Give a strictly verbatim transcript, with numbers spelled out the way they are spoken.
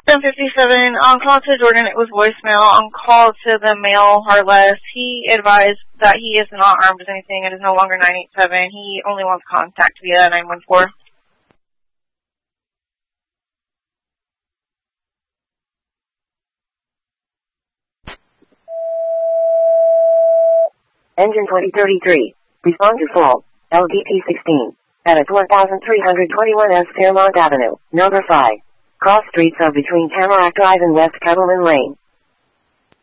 ten fifty-seven, on call to Jordan, it was voicemail. On call to the male, Harless, he advised that he is not armed with anything. It is no longer nine eight seven. He only wants contact via nine one four. Engine twenty thirty-three. Respond to fault. L D P sixteen. At one thousand three hundred twenty-one S Fairmont Avenue, number five. Cross streets are between Tamarack Drive and West Cattleman Lane.